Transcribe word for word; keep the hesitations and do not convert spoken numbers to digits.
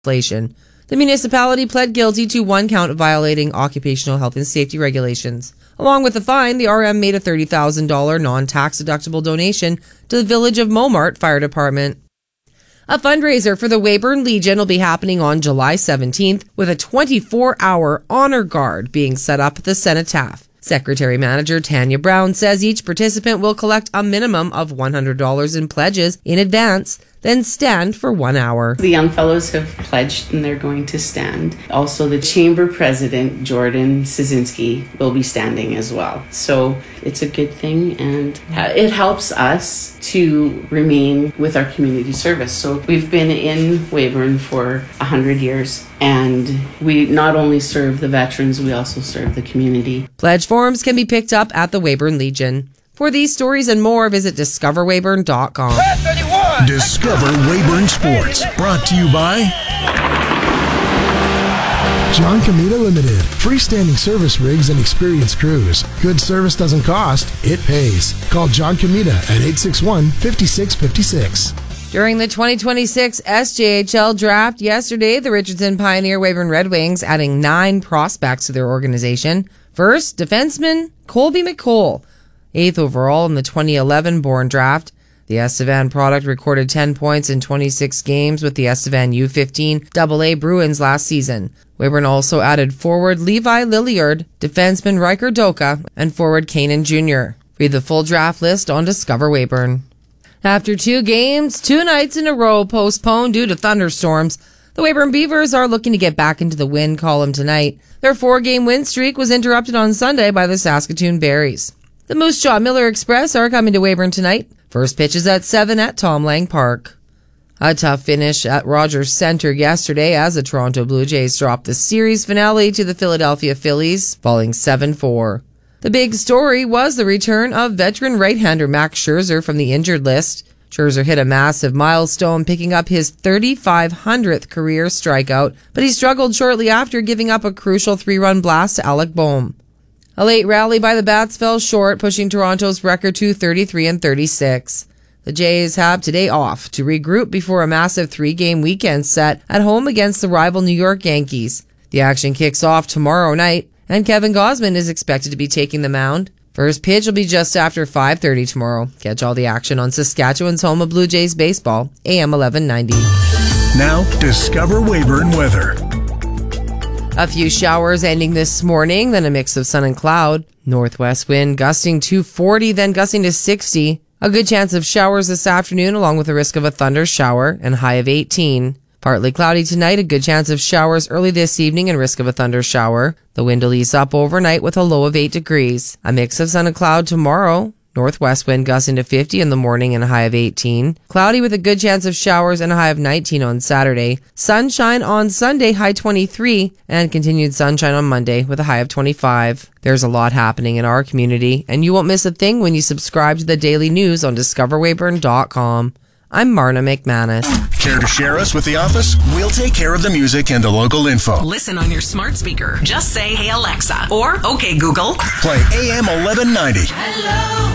inflation. The municipality pled guilty to one count of violating occupational health and safety regulations. Along with the fine, the R M made a thirty thousand dollars non-tax deductible donation to the Village of Montmartre Fire Department. A fundraiser for the Weyburn Legion will be happening on July seventeenth with a twenty-four hour honor guard being set up at the Cenotaph. Secretary Manager Tanya Brown says each participant will collect a minimum of one hundred dollars in pledges in advance, then stand for one hour. The young fellows have pledged and they're going to stand. Also, the chamber president, Jordan Szynski, will be standing as well. So it's a good thing, and it helps us to remain with our community service. So we've been in Weyburn for one hundred years, and we not only serve the veterans, we also serve the community. Pledge forms can be picked up at the Weyburn Legion. For these stories and more, visit discover weyburn dot com. Discover Weyburn Sports, brought to you by John Comita Limited. Freestanding service rigs and experienced crews. Good service doesn't cost, it pays. Call John Comita at eight six one, five six five six. During the twenty twenty-six S J H L draft yesterday, the Richardson Pioneer Weyburn Red Wings adding nine prospects to their organization. First, defenseman Colby McColl, eighth overall in the twenty eleven Bourne draft. The Estevan product recorded ten points in twenty-six games with the Estevan U fifteen double A Bruins last season. Weyburn also added forward Levi Lilliard, defenseman Riker Doka, and forward Kanan Junior Read the full draft list on Discover Weyburn. After two games, two nights in a row postponed due to thunderstorms, the Weyburn Beavers are looking to get back into the win column tonight. Their four-game win streak was interrupted on Sunday by the Saskatoon Berries. The Moose Jaw Miller Express are coming to Weyburn tonight. First pitch is at seven at Tom Lang Park. A tough finish at Rogers Centre yesterday as the Toronto Blue Jays dropped the series finale to the Philadelphia Phillies, falling seven four. The big story was the return of veteran right-hander Max Scherzer from the injured list. Scherzer hit a massive milestone, picking up his thirty-five hundredth career strikeout, but he struggled shortly after, giving up a crucial three-run blast to Alec Boehm. A late rally by the Bats fell short, pushing Toronto's record to thirty-three and thirty-six. The Jays have today off to regroup before a massive three-game weekend set at home against the rival New York Yankees. The action kicks off tomorrow night, and Kevin Gausman is expected to be taking the mound. First pitch will be just after five thirty tomorrow. Catch all the action on Saskatchewan's home of Blue Jays baseball, A M eleven ninety. Now, Discover Weyburn weather. A few showers ending this morning, then a mix of sun and cloud. Northwest wind gusting to forty, then gusting to sixty. A good chance of showers this afternoon, along with a risk of a thunder shower, and high of eighteen. Partly cloudy tonight, a good chance of showers early this evening and risk of a thunder shower. The wind will ease up overnight with a low of eight degrees. A mix of sun and cloud tomorrow. Northwest wind gusting to fifty in the morning and a high of eighteen. Cloudy with a good chance of showers and a high of nineteen on Saturday. Sunshine on Sunday, high twenty-three. And continued sunshine on Monday with a high of twenty-five. There's a lot happening in our community, and you won't miss a thing when you subscribe to the daily news on discover weyburn dot com. I'm Marna McManus. Care to share us with the office? We'll take care of the music and the local info. Listen on your smart speaker. Just say, "Hey Alexa," or "Okay Google." Play A M eleven ninety. Hello.